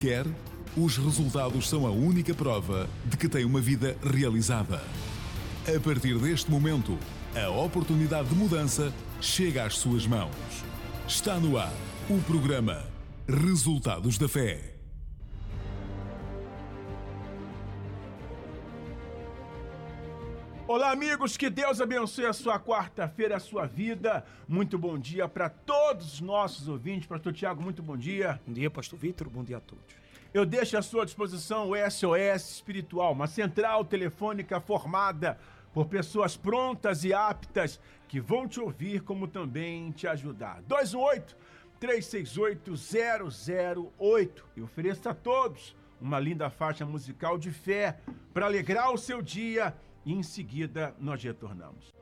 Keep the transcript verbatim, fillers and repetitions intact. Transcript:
Quer? Os resultados são a única prova de que tem uma vida realizada. A partir deste momento, a oportunidade de mudança chega às suas mãos. Está no ar o programa Resultados da Fé. Olá, amigos, que Deus abençoe a sua quarta-feira, a sua vida. Muito bom dia para todos os nossos ouvintes. Pastor Tiago, muito bom dia. Bom dia, Pastor Vitor, bom dia a todos. Eu deixo à sua disposição o S O S Espiritual, uma central telefônica formada por pessoas prontas e aptas que vão te ouvir, como também te ajudar. dois um oito, três seis oito, zero zero oito. E ofereço a todos uma linda faixa musical de fé para alegrar o seu dia e em seguida nós retornamos.